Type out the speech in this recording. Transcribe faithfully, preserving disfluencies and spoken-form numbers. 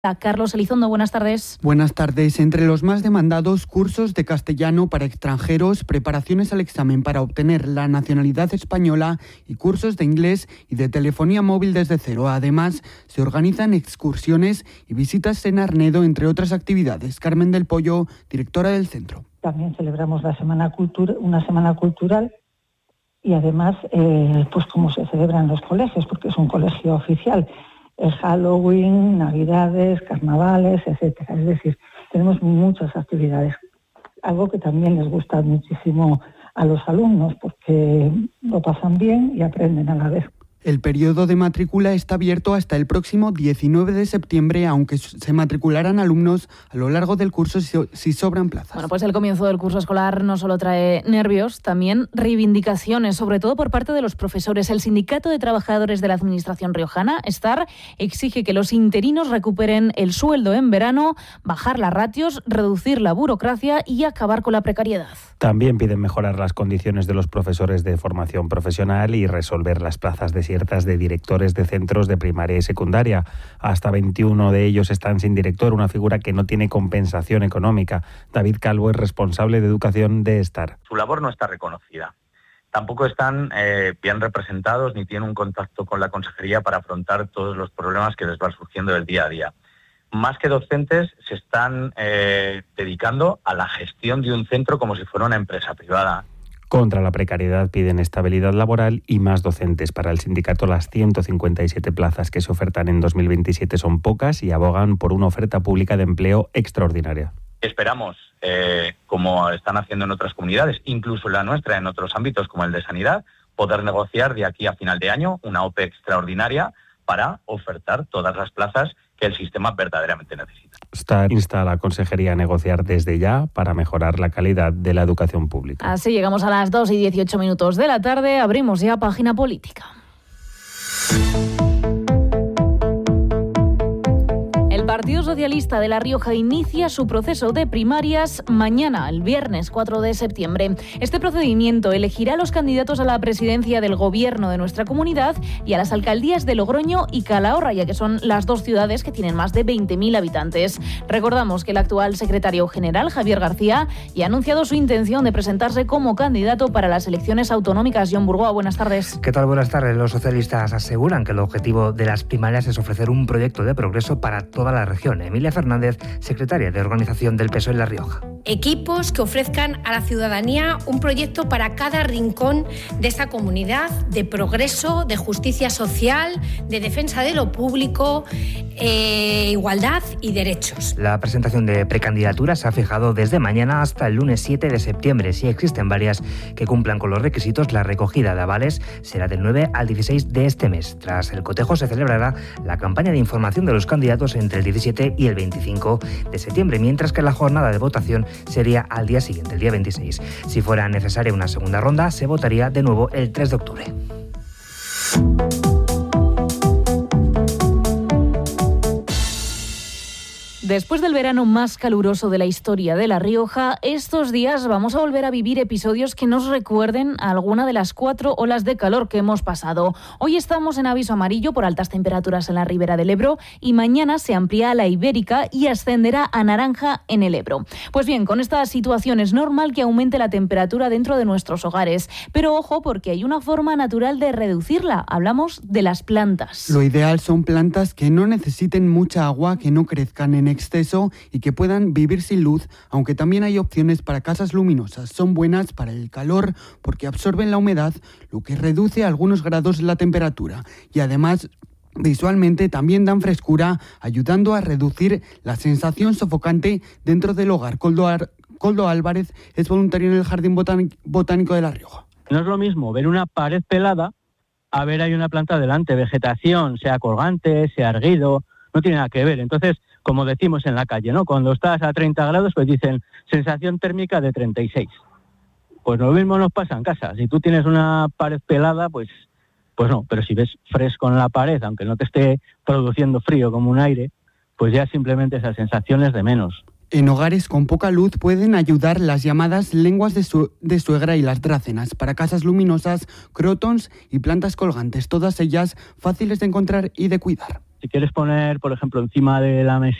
Carlos Elizondo, buenas tardes. Buenas tardes. Entre los más demandados, cursos de castellano para extranjeros, preparaciones al examen para obtener la nacionalidad española y cursos de inglés y de telefonía móvil desde cero. Además, se organizan excursiones y visitas en Arnedo, entre otras actividades. Carmen del Pollo, directora del centro. También celebramos la semana cultura, una semana cultural y además, eh, pues como se celebra en los colegios, porque es un colegio oficial. El Halloween, Navidades, Carnavales, etcétera. Es decir, tenemos muchas actividades, algo que también les gusta muchísimo a los alumnos porque lo pasan bien y aprenden a la vez. El periodo de matrícula está abierto hasta el próximo diecinueve de septiembre, aunque se matricularán alumnos a lo largo del curso si, si sobran plazas. Bueno, pues el comienzo del curso escolar no solo trae nervios, también reivindicaciones, sobre todo por parte de los profesores. El Sindicato de Trabajadores de la Administración Riojana, STAR, exige que los interinos recuperen el sueldo en verano, bajar las ratios, reducir la burocracia y acabar con la precariedad. También piden mejorar las condiciones de los profesores de formación profesional y resolver las plazas desiertas de directores de centros de primaria y secundaria. Hasta veintiuno de ellos están sin director, una figura que no tiene compensación económica. David Calvo es responsable de educación de STAR. Su labor no está reconocida. Tampoco están eh, bien representados ni tienen un contacto con la consejería para afrontar todos los problemas que les van surgiendo del día a día. Más que docentes, se están eh, dedicando a la gestión de un centro como si fuera una empresa privada. Contra la precariedad piden estabilidad laboral y más docentes. Para el sindicato, las ciento cincuenta y siete plazas que se ofertan en dos mil veintisiete son pocas y abogan por una oferta pública de empleo extraordinaria. Esperamos, eh, como están haciendo en otras comunidades, incluso la nuestra en otros ámbitos como el de sanidad, poder negociar de aquí a final de año una O P E extraordinaria para ofertar todas las plazas que el sistema verdaderamente necesita. STAR insta a la consejería a negociar desde ya para mejorar la calidad de la educación pública. Así llegamos a las dos y dieciocho minutos de la tarde. Abrimos ya página política. El Partido Socialista de La Rioja inicia su proceso de primarias mañana, el viernes cuatro de septiembre. Este procedimiento elegirá a los candidatos a la presidencia del gobierno de nuestra comunidad y a las alcaldías de Logroño y Calahorra, ya que son las dos ciudades que tienen más de veinte mil habitantes. Recordamos que el actual secretario general, Javier García, ya ha anunciado su intención de presentarse como candidato para las elecciones autonómicas. John Burgoa, buenas tardes. ¿Qué tal? Buenas tardes. Los socialistas aseguran que el objetivo de las primarias es ofrecer un proyecto de progreso para toda la región. Emilia Fernández, secretaria de organización del P S O E en La Rioja. Equipos que ofrezcan a la ciudadanía un proyecto para cada rincón de esta comunidad, de progreso, de justicia social, de defensa de lo público, eh, igualdad y derechos. La presentación de precandidaturas se ha fijado desde mañana hasta el lunes siete de septiembre. Si existen varias que cumplan con los requisitos, la recogida de avales será del nueve al dieciséis de este mes. Tras el cotejo se celebrará la campaña de información de los candidatos entre el diecisiete y el veinticinco de septiembre, mientras que la jornada de votación sería al día siguiente, el día veintiséis. Si fuera necesaria una segunda ronda, se votaría de nuevo el tres de octubre. Después del verano más caluroso de la historia de La Rioja, estos días vamos a volver a vivir episodios que nos recuerden a alguna de las cuatro olas de calor que hemos pasado. Hoy estamos en aviso amarillo por altas temperaturas en la ribera del Ebro y mañana se amplía a la Ibérica y ascenderá a naranja en el Ebro. Pues bien, con esta situación es normal que aumente la temperatura dentro de nuestros hogares, pero ojo porque hay una forma natural de reducirla. Hablamos de las plantas. Lo ideal son plantas que no necesiten mucha agua, que no crezcan en exceso y que puedan vivir sin luz, aunque también hay opciones para casas luminosas. Son buenas para el calor porque absorben la humedad, lo que reduce a algunos grados la temperatura y además visualmente también dan frescura, ayudando a reducir la sensación sofocante dentro del hogar. Coldo, Ar- Coldo Álvarez es voluntario en el Jardín Botánico, Botánico de La Rioja. No es lo mismo ver una pared pelada a ver hay una planta delante, vegetación, sea colgante, sea erguido, no tiene nada que ver. Entonces, como decimos en la calle, ¿no? Cuando estás a treinta grados, pues dicen sensación térmica de treinta y seis. Pues lo mismo nos pasa en casa. Si tú tienes una pared pelada, pues, pues no. Pero si ves fresco en la pared, aunque no te esté produciendo frío como un aire, pues ya simplemente esa sensación es de menos. En hogares con poca luz pueden ayudar las llamadas lenguas de, su- de suegra y las drácenas. Para casas luminosas, crotons y plantas colgantes, todas ellas fáciles de encontrar y de cuidar. Si quieres poner, por ejemplo, encima de la mesa